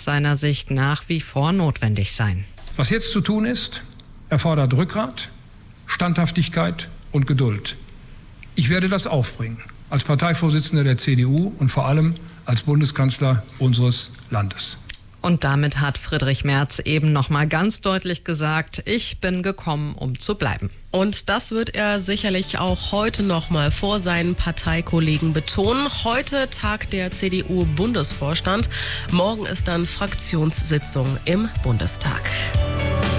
seiner Sicht nach wie vor notwendig sein. Was jetzt zu tun ist, erfordert Rückgrat, Standhaftigkeit und Geduld. Ich werde das aufbringen, als Parteivorsitzender der CDU und vor allem als Bundeskanzler unseres Landes. Und damit hat Friedrich Merz eben noch mal ganz deutlich gesagt, ich bin gekommen, um zu bleiben. Und das wird er sicherlich auch heute noch mal vor seinen Parteikollegen betonen. Heute tagt der CDU-Bundesvorstand. Morgen ist dann Fraktionssitzung im Bundestag.